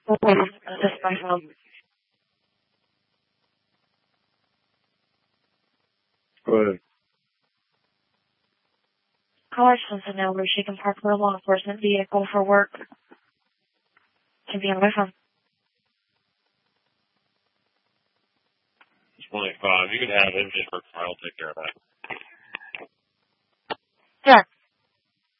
This is my phone. Go ahead. Caller wants to know where she can park her law enforcement vehicle for work. Can be on my phone. 25. You can have him just for I'll take care of that. Sure.